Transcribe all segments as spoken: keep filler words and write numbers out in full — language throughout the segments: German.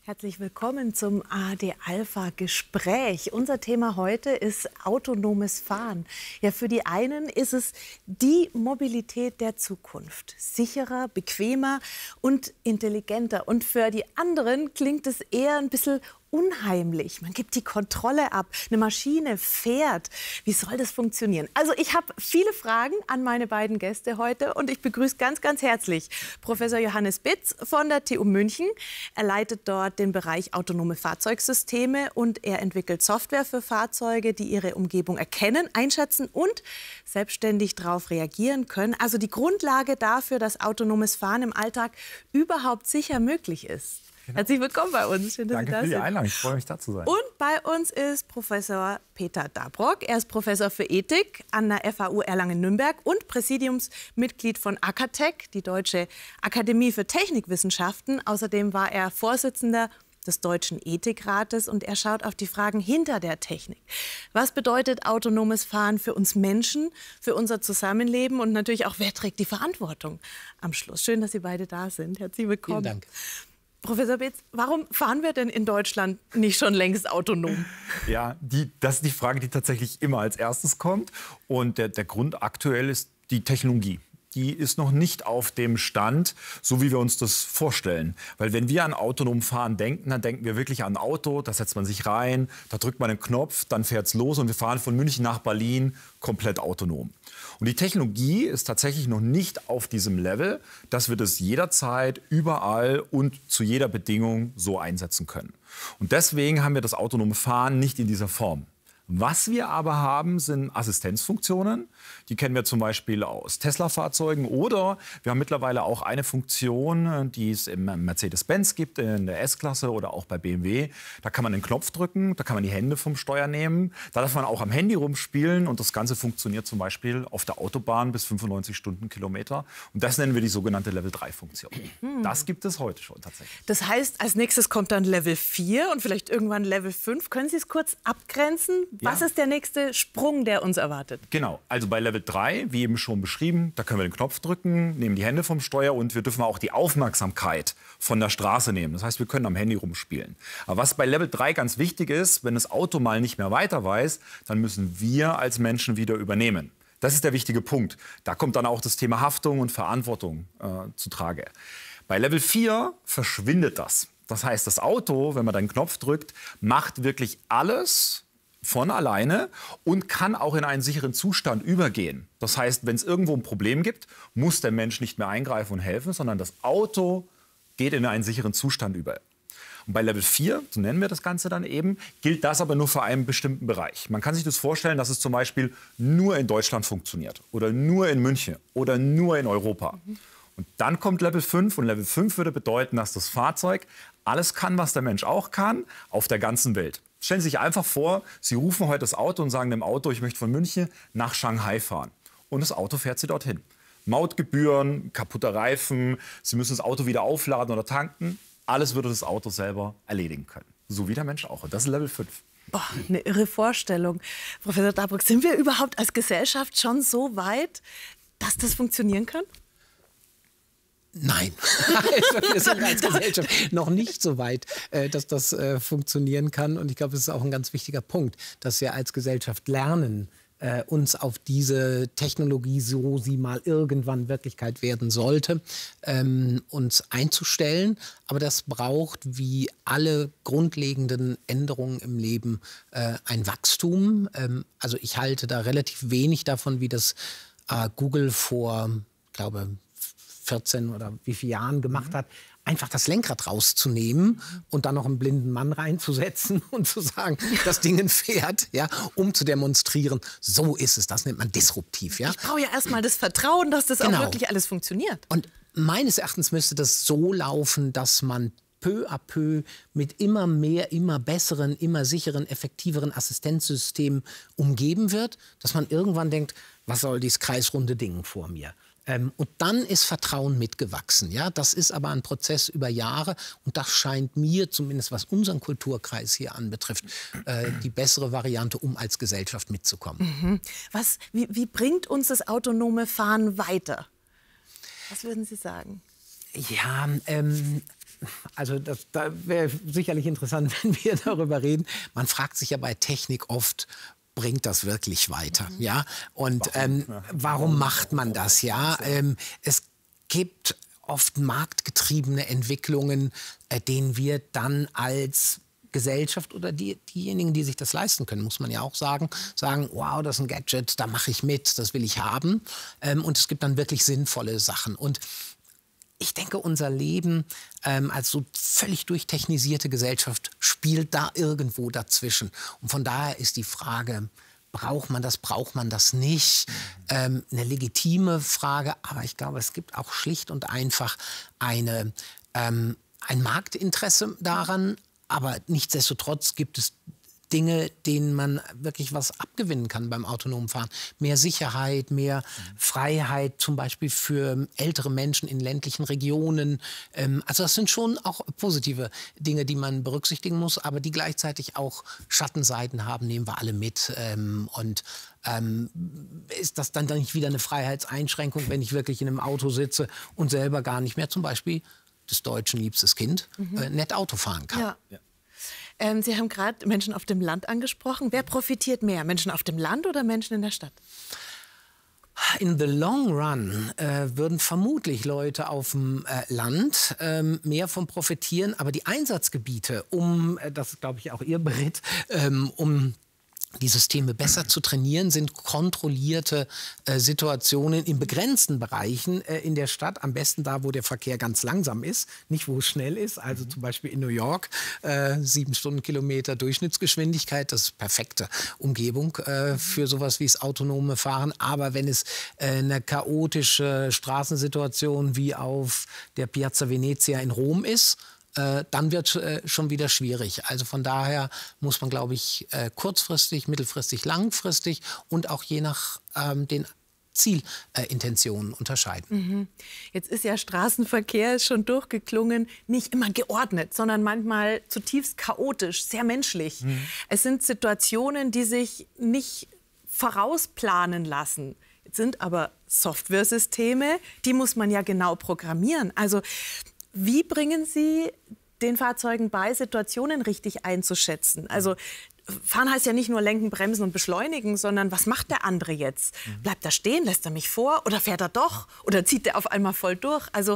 Herzlich willkommen zum A R D-Alpha-Gespräch. Unser Thema heute ist autonomes Fahren. Ja, für die einen ist es die Mobilität der Zukunft. Sicherer, bequemer und intelligenter. Und für die anderen klingt es eher ein bisschen unheimlich. Man gibt die Kontrolle ab. Eine Maschine fährt. Wie soll das funktionieren? Also ich habe viele Fragen an meine beiden Gäste heute und ich begrüße ganz, ganz herzlich Professor Johannes Bitz von der T U München. Er leitet dort den Bereich autonome Fahrzeugsysteme und er entwickelt Software für Fahrzeuge, die ihre Umgebung erkennen, einschätzen und selbstständig darauf reagieren können. Also die Grundlage dafür, dass autonomes Fahren im Alltag überhaupt sicher möglich ist. Genau. Herzlich willkommen bei uns. Schön, dass Danke Sie da für die sind. Einladung. Ich freue mich, da zu sein. Und bei uns ist Professor Peter Dabrock. Er ist Professor für Ethik an der F A U Erlangen-Nürnberg und Präsidiumsmitglied von ACATech, die Deutsche Akademie für Technikwissenschaften. Außerdem war er Vorsitzender des Deutschen Ethikrates und er schaut auf die Fragen hinter der Technik. Was bedeutet autonomes Fahren für uns Menschen, für unser Zusammenleben und natürlich auch, wer trägt die Verantwortung am Schluss? Schön, dass Sie beide da sind. Herzlich willkommen. Vielen Dank. Professor Bitz, warum fahren wir denn in Deutschland nicht schon längst autonom? Ja, die, das ist die Frage, die tatsächlich immer als erstes kommt. Und der, der Grund aktuell ist die Technologie. Die ist noch nicht auf dem Stand, so wie wir uns das vorstellen. Weil wenn wir an autonom Fahren denken, dann denken wir wirklich an ein Auto, da setzt man sich rein, da drückt man einen Knopf, dann fährt es los und wir fahren von München nach Berlin komplett autonom. Und die Technologie ist tatsächlich noch nicht auf diesem Level, dass wir das jederzeit, überall und zu jeder Bedingung so einsetzen können. Und deswegen haben wir das autonome Fahren nicht in dieser Form. Was wir aber haben, sind Assistenzfunktionen. Die kennen wir zum Beispiel aus Tesla-Fahrzeugen. Oder wir haben mittlerweile auch eine Funktion, die es im Mercedes-Benz gibt, in der S-Klasse oder auch bei B M W. Da kann man den Knopf drücken, da kann man die Hände vom Steuer nehmen. Da darf man auch am Handy rumspielen. Und das Ganze funktioniert zum Beispiel auf der Autobahn bis fünfundneunzig Stundenkilometer. Und das nennen wir die sogenannte Level drei Funktion. Hm. Das gibt es heute schon tatsächlich. Das heißt, als nächstes kommt dann Level vier und vielleicht irgendwann Level fünf. Können Sie es kurz abgrenzen? Was ja. ist der nächste Sprung, der uns erwartet? Genau, also bei Level drei, wie eben schon beschrieben, da können wir den Knopf drücken, nehmen die Hände vom Steuer und wir dürfen auch die Aufmerksamkeit von der Straße nehmen. Das heißt, wir können am Handy rumspielen. Aber was bei Level drei ganz wichtig ist, wenn das Auto mal nicht mehr weiter weiß, dann müssen wir als Menschen wieder übernehmen. Das ist der wichtige Punkt. Da kommt dann auch das Thema Haftung und Verantwortung äh, zutage. Bei Level vier verschwindet das. Das heißt, das Auto, wenn man den Knopf drückt, macht wirklich alles von alleine und kann auch in einen sicheren Zustand übergehen. Das heißt, wenn es irgendwo ein Problem gibt, muss der Mensch nicht mehr eingreifen und helfen, sondern das Auto geht in einen sicheren Zustand über. Und bei Level vier, so nennen wir das Ganze dann eben, gilt das aber nur für einen bestimmten Bereich. Man kann sich das vorstellen, dass es zum Beispiel nur in Deutschland funktioniert oder nur in München oder nur in Europa. Mhm. Und dann kommt Level fünf und Level fünf würde bedeuten, dass das Fahrzeug alles kann, was der Mensch auch kann, auf der ganzen Welt. Stellen Sie sich einfach vor, Sie rufen heute das Auto und sagen dem Auto, ich möchte von München nach Shanghai fahren. Und das Auto fährt Sie dorthin. Mautgebühren, kaputter Reifen, Sie müssen das Auto wieder aufladen oder tanken. Alles würde das Auto selber erledigen können. So wie der Mensch auch. Und das ist Level fünf. Boah, eine irre Vorstellung. Professor Dabrock, sind wir überhaupt als Gesellschaft schon so weit, dass das funktionieren kann? Nein, also wir sind als Gesellschaft noch nicht so weit, äh, dass das äh, funktionieren kann. Und ich glaube, es ist auch ein ganz wichtiger Punkt, dass wir als Gesellschaft lernen, äh, uns auf diese Technologie, so sie mal irgendwann Wirklichkeit werden sollte, ähm, uns einzustellen. Aber das braucht, wie alle grundlegenden Änderungen im Leben, äh, ein Wachstum. Ähm, also ich halte da relativ wenig davon, wie das äh, Google vor, ich glaube, vierzehn oder wie viele Jahren gemacht hat, einfach das Lenkrad rauszunehmen und dann noch einen blinden Mann reinzusetzen und zu sagen, das Ding fährt, ja, um zu demonstrieren, so ist es, das nennt man disruptiv. Ja? Ich brauche ja erstmal das Vertrauen, dass das genau. auch wirklich alles funktioniert. Und meines Erachtens müsste das so laufen, dass man peu à peu mit immer mehr, immer besseren, immer sicheren, effektiveren Assistenzsystemen umgeben wird, dass man irgendwann denkt, was soll dieses kreisrunde Ding vor mir? Ähm, und dann ist Vertrauen mitgewachsen. Ja? Das ist aber ein Prozess über Jahre. Und das scheint mir, zumindest was unseren Kulturkreis hier anbetrifft, äh, die bessere Variante, um als Gesellschaft mitzukommen. Mhm. Was, wie, wie bringt uns das autonome Fahren weiter? Was würden Sie sagen? Ja, ähm, also das, da wäre sicherlich interessant, wenn wir darüber reden. Man fragt sich ja bei Technik oft, bringt das wirklich weiter? Mhm. Ja? Und ähm, warum macht man das? Ja? Ähm, es gibt oft marktgetriebene Entwicklungen, äh, denen wir dann als Gesellschaft oder die, diejenigen, die sich das leisten können, muss man ja auch sagen, sagen, wow, das ist ein Gadget, da mache ich mit, das will ich haben. Ähm, und es gibt dann wirklich sinnvolle Sachen. Und ich denke, unser Leben ähm, als so völlig durchtechnisierte Gesellschaft spielt da irgendwo dazwischen. Und von daher ist die Frage, braucht man das, braucht man das nicht? Ähm, eine legitime Frage, aber ich glaube, es gibt auch schlicht und einfach eine, ähm, ein Marktinteresse daran, aber nichtsdestotrotz gibt es Dinge, denen man wirklich was abgewinnen kann beim autonomen Fahren. Mehr Sicherheit, mehr mhm. Freiheit, zum Beispiel für ältere Menschen in ländlichen Regionen. Ähm, also das sind schon auch positive Dinge, die man berücksichtigen muss, aber die gleichzeitig auch Schattenseiten haben, nehmen wir alle mit. Ähm, und ähm, ist das dann nicht wieder eine Freiheitseinschränkung, wenn ich wirklich in einem Auto sitze und selber gar nicht mehr zum Beispiel des Deutschen liebstes Kind mhm. äh, nett Auto fahren kann? Ja. Ja. Ähm, Sie haben gerade Menschen auf dem Land angesprochen. Wer profitiert mehr? Menschen auf dem Land oder Menschen in der Stadt? In the long run äh, würden vermutlich Leute auf dem äh, Land ähm, mehr von profitieren. Aber die Einsatzgebiete, um, äh, das ist glaube ich auch Ihr Bericht, ähm, um die Systeme besser zu trainieren, sind kontrollierte äh, Situationen in begrenzten Bereichen äh, in der Stadt. Am besten da, wo der Verkehr ganz langsam ist, nicht wo es schnell ist. Also zum Beispiel in New York, äh, sieben Stundenkilometer Durchschnittsgeschwindigkeit. Das ist perfekte Umgebung äh, für sowas wie das autonome Fahren. Aber wenn es äh, eine chaotische Straßensituation wie auf der Piazza Venezia in Rom ist, Äh, dann wird es äh, schon wieder schwierig. Also von daher muss man, glaube ich, äh, kurzfristig, mittelfristig, langfristig und auch je nach ähm, den Zielintentionen äh, unterscheiden. Mhm. Jetzt ist ja Straßenverkehr schon durchgeklungen, nicht immer geordnet, sondern manchmal zutiefst chaotisch, sehr menschlich. Mhm. Es sind Situationen, die sich nicht vorausplanen lassen. Jetzt sind aber Softwaresysteme, die muss man ja genau programmieren. Also wie bringen Sie den Fahrzeugen bei, Situationen richtig einzuschätzen? Also fahren heißt ja nicht nur lenken, bremsen und beschleunigen, sondern was macht der andere jetzt? Bleibt er stehen, lässt er mich vor oder fährt er doch? Oder zieht er auf einmal voll durch? Also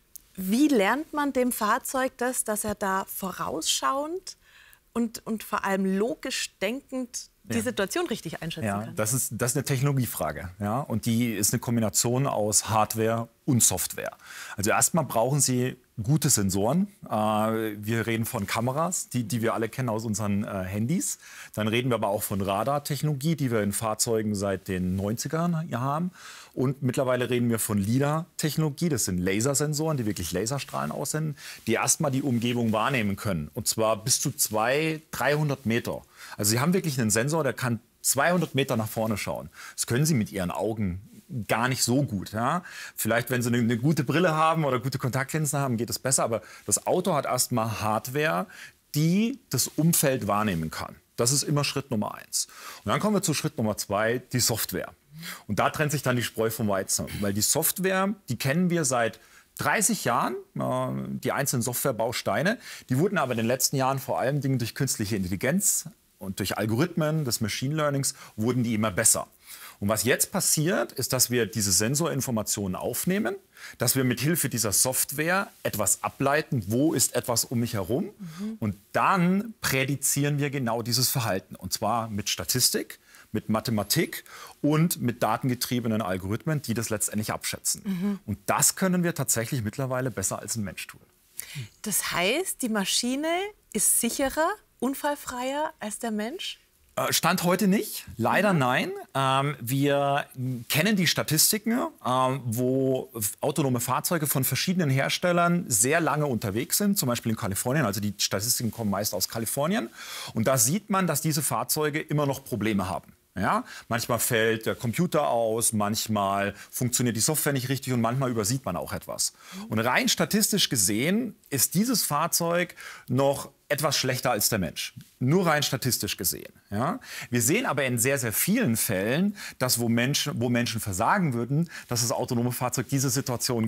wie lernt man dem Fahrzeug das, dass er da vorausschauend und, und vor allem logisch denkend die ja. Situation richtig einschätzen ja, kann? Das ist, das ist eine Technologiefrage. Ja? Und die ist eine Kombination aus Hardware und Software. Also erstmal brauchen Sie gute Sensoren. Äh, wir reden von Kameras, die, die wir alle kennen aus unseren äh, Handys. Dann reden wir aber auch von Radartechnologie, die wir in Fahrzeugen seit den neunzigern haben. Und mittlerweile reden wir von LiDAR-Technologie. Das sind Lasersensoren, die wirklich Laserstrahlen aussenden, die erstmal die Umgebung wahrnehmen können. Und zwar bis zu zweihundert, dreihundert Meter. Also Sie haben wirklich einen Sensor, der kann zweihundert Meter nach vorne schauen. Das können Sie mit Ihren Augen gar nicht so gut. Ja? Vielleicht, wenn Sie eine, eine gute Brille haben oder gute Kontaktlinsen haben, geht es besser. Aber das Auto hat erstmal Hardware, die das Umfeld wahrnehmen kann. Das ist immer Schritt Nummer eins. Und dann kommen wir zu Schritt Nummer zwei, die Software. Und da trennt sich dann die Spreu vom Weizen. Weil die Software, die kennen wir seit dreißig Jahren, äh, die einzelnen Softwarebausteine. Die wurden aber in den letzten Jahren vor allem durch künstliche Intelligenz und durch Algorithmen des Machine Learnings wurden die immer besser. Und was jetzt passiert, ist, dass wir diese Sensorinformationen aufnehmen, dass wir mit Hilfe dieser Software etwas ableiten, wo ist etwas um mich herum. Mhm. Und dann prädizieren wir genau dieses Verhalten. Und zwar mit Statistik, mit Mathematik und mit datengetriebenen Algorithmen, die das letztendlich abschätzen. Mhm. Und das können wir tatsächlich mittlerweile besser als ein Mensch tun. Das heißt, die Maschine ist sicherer, unfallfreier als der Mensch? Stand heute nicht, leider mhm. nein. Ähm, wir kennen die Statistiken, ähm, wo autonome Fahrzeuge von verschiedenen Herstellern sehr lange unterwegs sind, zum Beispiel in Kalifornien. Also die Statistiken kommen meist aus Kalifornien. Und da sieht man, dass diese Fahrzeuge immer noch Probleme haben. Ja? Manchmal fällt der Computer aus, manchmal funktioniert die Software nicht richtig und manchmal übersieht man auch etwas. Und rein statistisch gesehen ist dieses Fahrzeug noch etwas schlechter als der Mensch. Nur rein statistisch gesehen. Ja? Wir sehen aber in sehr, sehr vielen Fällen, dass wo Menschen, wo Menschen versagen würden, dass das autonome Fahrzeug diese Situation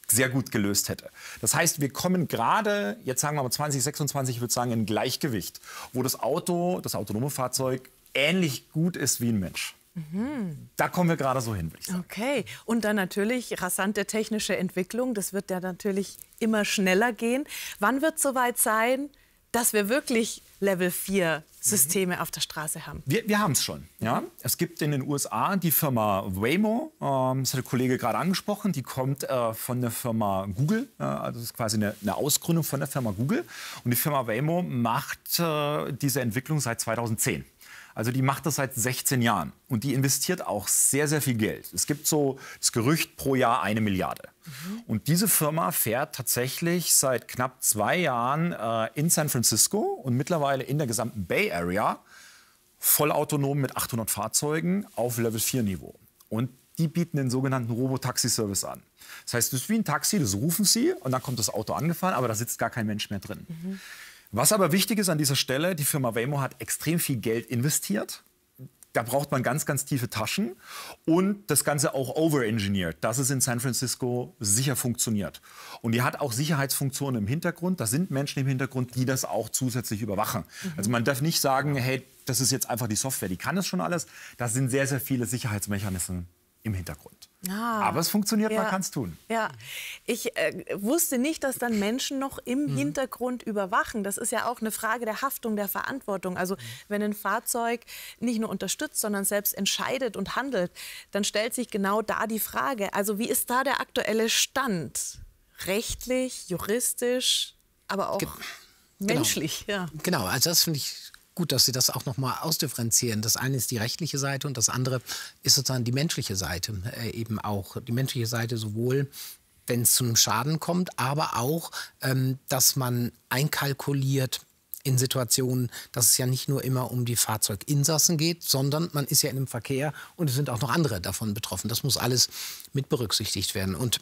sehr gut gelöst hätte. Das heißt, wir kommen gerade, jetzt sagen wir mal zwanzig sechsundzwanzig, ich würde sagen, in Gleichgewicht, wo das Auto, das autonome Fahrzeug ähnlich gut ist wie ein Mensch. Mhm. Da kommen wir gerade so hin, würde ich sagen. Okay, und dann natürlich rasante technische Entwicklung. Das wird ja natürlich immer schneller gehen. Wann wird es soweit sein, dass wir wirklich Level vier Systeme auf der Straße haben? Wir, wir haben es schon. Ja? Es gibt in den U S A die Firma Waymo, ähm, das hat der Kollege gerade angesprochen, die kommt äh, von der Firma Google, äh, also das ist quasi eine, eine Ausgründung von der Firma Google. Und die Firma Waymo macht äh, diese Entwicklung seit zweitausendzehn. Also die macht das seit sechzehn Jahren und die investiert auch sehr, sehr viel Geld. Es gibt so das Gerücht pro Jahr eine Milliarde. Mhm. Und diese Firma fährt tatsächlich seit knapp zwei Jahren äh, in San Francisco und mittlerweile in der gesamten Bay Area vollautonom mit achthundert Fahrzeugen auf Level vier Niveau. Und die bieten den sogenannten Robotaxi-Service an. Das heißt, es ist wie ein Taxi, das rufen sie und dann kommt das Auto angefahren, aber da sitzt gar kein Mensch mehr drin. Mhm. Was aber wichtig ist an dieser Stelle, die Firma Waymo hat extrem viel Geld investiert. Da braucht man ganz, ganz tiefe Taschen und das Ganze auch overengineert, dass es in San Francisco sicher funktioniert. Und die hat auch Sicherheitsfunktionen im Hintergrund. Da sind Menschen im Hintergrund, die das auch zusätzlich überwachen. Mhm. Also man darf nicht sagen, hey, das ist jetzt einfach die Software, die kann das schon alles. Da sind sehr, sehr viele Sicherheitsmechanismen im Hintergrund. Ah, aber es funktioniert, ja, man kann es tun. Ja. Ich äh, wusste nicht, dass dann Menschen noch im mhm. Hintergrund überwachen. Das ist ja auch eine Frage der Haftung, der Verantwortung. Also wenn ein Fahrzeug nicht nur unterstützt, sondern selbst entscheidet und handelt, dann stellt sich genau da die Frage, also wie ist da der aktuelle Stand? Rechtlich, juristisch, aber auch Ge menschlich. Genau. Ja. Genau, also das finde ich gut, dass Sie das auch noch mal ausdifferenzieren. Das eine ist die rechtliche Seite und das andere ist sozusagen die menschliche Seite. Äh, eben auch die menschliche Seite sowohl, wenn es zu einem Schaden kommt, aber auch, ähm, dass man einkalkuliert in Situationen, dass es ja nicht nur immer um die Fahrzeuginsassen geht, sondern man ist ja in einem Verkehr und es sind auch noch andere davon betroffen. Das muss alles mit berücksichtigt werden. Und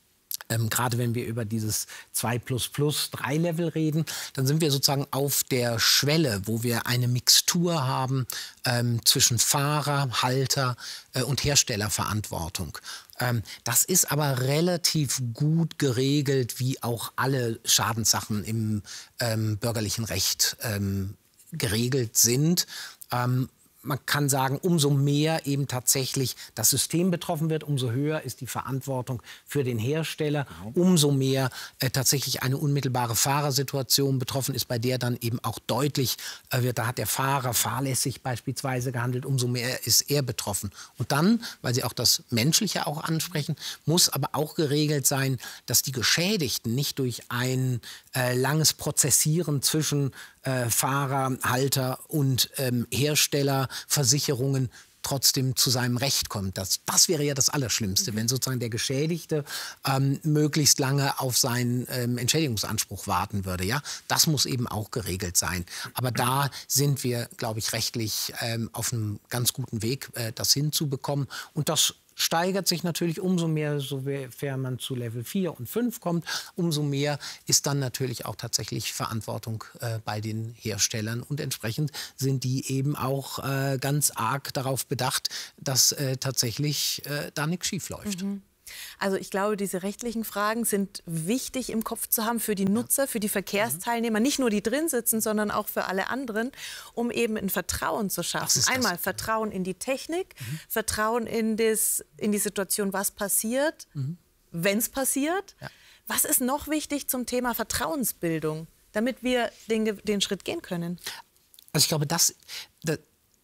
Ähm, gerade wenn wir über dieses zwei plus plus drei Level reden, dann sind wir sozusagen auf der Schwelle, wo wir eine Mixtur haben ähm, zwischen Fahrer, Halter äh, und Herstellerverantwortung. Ähm, das ist aber relativ gut geregelt, wie auch alle Schadenssachen im ähm, bürgerlichen Recht ähm, geregelt sind. Ähm, Man kann sagen, umso mehr eben tatsächlich das System betroffen wird, umso höher ist die Verantwortung für den Hersteller, umso mehr äh, tatsächlich eine unmittelbare Fahrersituation betroffen ist, bei der dann eben auch deutlich äh, wird, da hat der Fahrer fahrlässig beispielsweise gehandelt, umso mehr ist er betroffen. Und dann, weil Sie auch das Menschliche auch ansprechen, muss aber auch geregelt sein, dass die Geschädigten nicht durch ein äh, langes Prozessieren zwischen äh, Fahrer, Halter und ähm, Hersteller, Versicherungen trotzdem zu seinem Recht kommt. Das, das wäre ja das Allerschlimmste, mhm. wenn sozusagen der Geschädigte ähm, möglichst lange auf seinen ähm, Entschädigungsanspruch warten würde. Ja? Das muss eben auch geregelt sein. Aber da sind wir, glaube ich, rechtlich ähm, auf einem ganz guten Weg, äh, das hinzubekommen. Und das steigert sich natürlich umso mehr, sofern man zu Level vier und fünf kommt, umso mehr ist dann natürlich auch tatsächlich Verantwortung äh, bei den Herstellern. Und entsprechend sind die eben auch äh, ganz arg darauf bedacht, dass äh, tatsächlich äh, da nichts schief läuft. Mhm. Also ich glaube, diese rechtlichen Fragen sind wichtig im Kopf zu haben für die Nutzer, für die Verkehrsteilnehmer, nicht nur die drin sitzen, sondern auch für alle anderen, um eben ein Vertrauen zu schaffen. Einmal Vertrauen in die Technik, mhm. Vertrauen in, das, in die Situation, was passiert, mhm. wenn es passiert. Ja. Was ist noch wichtig zum Thema Vertrauensbildung, damit wir den, den Schritt gehen können? Also ich glaube, das, das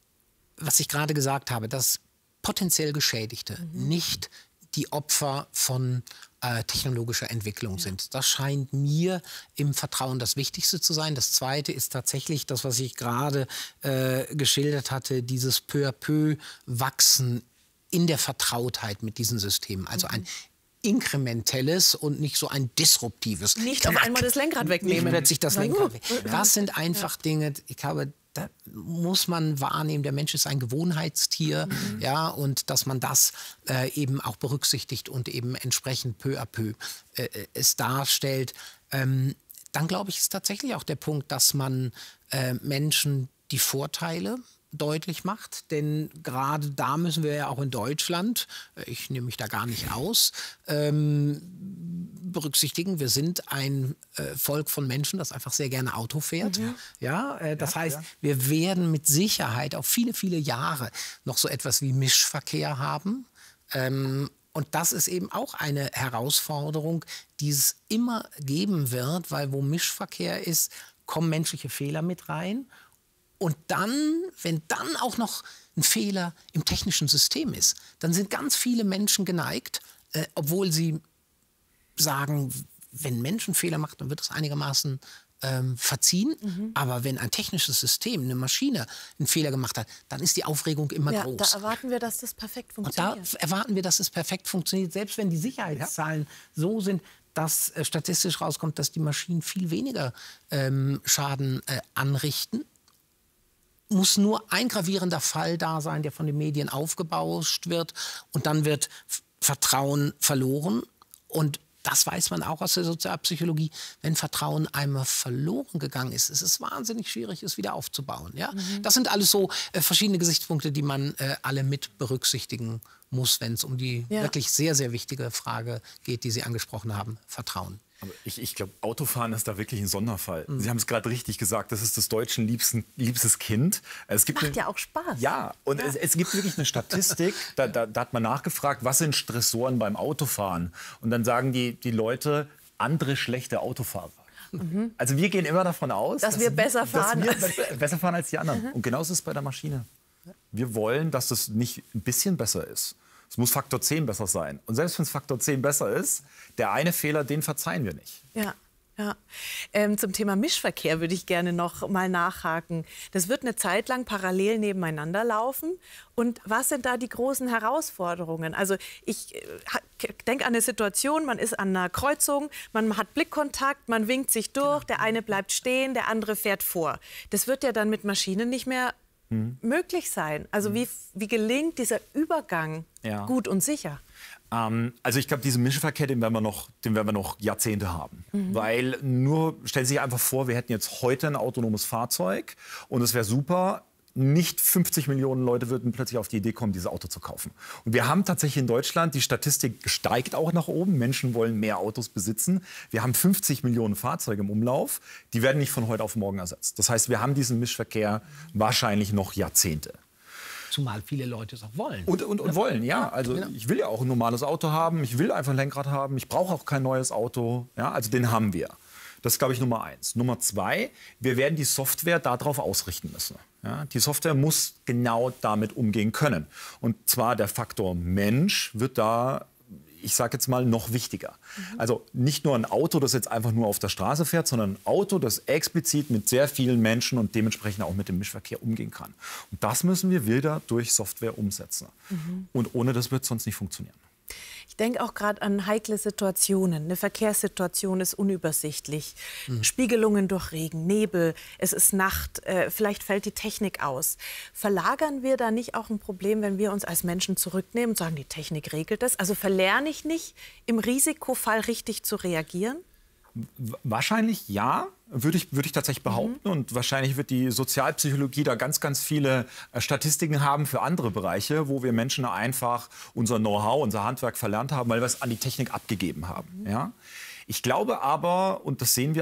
was ich gerade gesagt habe, dass potenziell Geschädigte mhm. nicht die Opfer von äh, technologischer Entwicklung sind. Ja. Das scheint mir im Vertrauen das Wichtigste zu sein. Das Zweite ist tatsächlich das, was ich gerade äh, geschildert hatte, dieses peu à peu Wachsen in der Vertrautheit mit diesen Systemen. Also mhm. ein inkrementelles und nicht so ein disruptives. Nicht Knack. Auf einmal das Lenkrad wegnehmen. Nicht plötzlich das Lenkrad weg. Das sind einfach ja. Dinge, ich glaube, da muss man wahrnehmen, der Mensch ist ein Gewohnheitstier, mhm. ja, und dass man das äh, eben auch berücksichtigt und eben entsprechend peu à peu äh, es darstellt. Ähm, dann glaube ich, ist tatsächlich auch der Punkt, dass man äh, Menschen die Vorteile deutlich macht. Denn gerade da müssen wir ja auch in Deutschland, ich nehme mich da gar nicht aus, ähm, berücksichtigen, wir sind ein äh, Volk von Menschen, das einfach sehr gerne Auto fährt. Mhm. Ja, äh, das ja, heißt, ja. wir werden mit Sicherheit auch viele, viele Jahre noch so etwas wie Mischverkehr haben. Ähm, und das ist eben auch eine Herausforderung, die es immer geben wird, weil wo Mischverkehr ist, kommen menschliche Fehler mit rein. Und dann, wenn dann auch noch ein Fehler im technischen System ist, dann sind ganz viele Menschen geneigt, äh, obwohl sie sagen, wenn ein Mensch einen Fehler macht, dann wird das einigermaßen ähm, verziehen. Mhm. Aber wenn ein technisches System, eine Maschine, einen Fehler gemacht hat, dann ist die Aufregung immer ja, groß. Da erwarten wir, dass das perfekt funktioniert. Und da erwarten wir, dass es perfekt funktioniert, selbst wenn die Sicherheitszahlen ja. so sind, dass äh, statistisch rauskommt, dass die Maschinen viel weniger ähm, Schaden äh, anrichten. Muss nur ein gravierender Fall da sein, der von den Medien aufgebauscht wird. Und dann wird Vertrauen verloren. Und das weiß man auch aus der Sozialpsychologie. Wenn Vertrauen einmal verloren gegangen ist, ist es wahnsinnig schwierig, es wieder aufzubauen. Ja? Mhm. Das sind alles so äh, verschiedene Gesichtspunkte, die man äh, alle mit berücksichtigen muss, wenn es um die ja. wirklich sehr, sehr wichtige Frage geht, die Sie angesprochen haben, Vertrauen. Aber ich, ich glaube, Autofahren ist da wirklich ein Sonderfall. Mhm. Sie haben es gerade richtig gesagt, das ist des Deutschen liebsten, liebstes Kind. Es gibt Macht eine, ja auch Spaß. Ja, und ja. Es, es gibt wirklich eine Statistik, da, da, da hat man nachgefragt, was sind Stressoren beim Autofahren? Und dann sagen die, die Leute, andere schlechte Autofahrer. Mhm. Also wir gehen immer davon aus, dass, dass wir besser fahren, dass wir als, besser fahren als die anderen. Mhm. Und genauso ist es bei der Maschine. Wir wollen, dass das nicht ein bisschen besser ist. Es muss Faktor zehn besser sein. Und selbst wenn es Faktor zehn besser ist, der eine Fehler, den verzeihen wir nicht. Ja, ja. Ähm, zum Thema Mischverkehr würde ich gerne noch mal nachhaken. Das wird eine Zeit lang parallel nebeneinander laufen. Und was sind da die großen Herausforderungen? Also ich äh, denke an eine Situation, man ist an einer Kreuzung, man hat Blickkontakt, man winkt sich durch, der eine bleibt stehen, der andere fährt vor. Das wird ja dann mit Maschinen nicht mehr Hm. möglich sein? Also wie, wie gelingt dieser Übergang ja. gut und sicher? Ähm, also ich glaube, diesen Mischverkehr, den werden wir noch, den werden wir noch Jahrzehnte haben. Mhm. Weil nur, stellen Sie sich einfach vor, wir hätten jetzt heute ein autonomes Fahrzeug und es wäre super. Nicht fünfzig Millionen Leute würden plötzlich auf die Idee kommen, dieses Auto zu kaufen. Und wir haben tatsächlich in Deutschland, die Statistik steigt auch nach oben, Menschen wollen mehr Autos besitzen. Wir haben fünfzig Millionen Fahrzeuge im Umlauf, die werden nicht von heute auf morgen ersetzt. Das heißt, wir haben diesen Mischverkehr wahrscheinlich noch Jahrzehnte. Zumal viele Leute es auch wollen. Und, und, und wollen, ja. Also genau. Ich will ja auch ein normales Auto haben, ich will einfach ein Lenkrad haben, ich brauche auch kein neues Auto. Ja, also den haben wir. Das ist, glaube ich, Nummer eins. Nummer zwei, wir werden die Software darauf ausrichten müssen. Ja, die Software muss genau damit umgehen können. Und zwar der Faktor Mensch wird da, ich sage jetzt mal, noch wichtiger. Mhm. Also nicht nur ein Auto, das jetzt einfach nur auf der Straße fährt, sondern ein Auto, das explizit mit sehr vielen Menschen und dementsprechend auch mit dem Mischverkehr umgehen kann. Und das müssen wir wieder durch Software umsetzen. Mhm. Und ohne das wird es sonst nicht funktionieren. Ich denke auch gerade an heikle Situationen. Eine Verkehrssituation ist unübersichtlich. Mhm. Spiegelungen durch Regen, Nebel, es ist Nacht, äh, vielleicht fällt die Technik aus. Verlagern wir da nicht auch ein Problem, wenn wir uns als Menschen zurücknehmen und sagen, die Technik regelt das? Also verlerne ich nicht, im Risikofall richtig zu reagieren? Wahrscheinlich ja, würde ich, würde ich tatsächlich behaupten. Mhm. Und wahrscheinlich wird die Sozialpsychologie da ganz, ganz viele äh, Statistiken haben für andere Bereiche, wo wir Menschen einfach unser Know-how, unser Handwerk verlernt haben, weil wir es an die Technik abgegeben haben. Mhm. Ja? Ich glaube aber, und das sehen wir